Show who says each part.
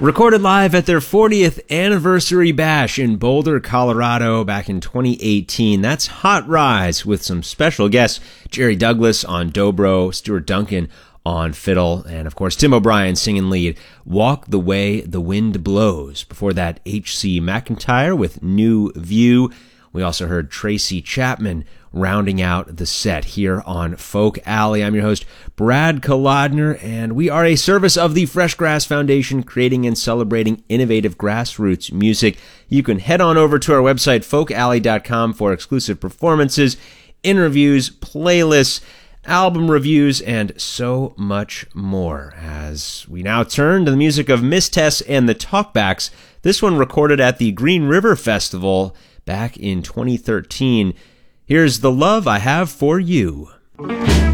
Speaker 1: Recorded live at their 40th anniversary bash in Boulder, Colorado back in 2018. That's Hot Rise with some special guests, Jerry Douglas on dobro, Stuart Duncan on fiddle, and of course Tim O'Brien singing lead, Walk the Way the Wind Blows. Before that, H.C. McEntire with New View. We also heard Tracy Chapman rounding out the set here on Folk Alley. I'm your host, Brad Kolodner, and we are a service of the Fresh Grass Foundation, creating and celebrating innovative grassroots music. You can head on over to our website, folkalley.com, for exclusive performances, interviews, playlists, album reviews, and so much more. As we now turn to the music of Miss Tess and the Talkbacks, this one recorded at the Green River Festival back in 2013. Here's The Love I Have for You.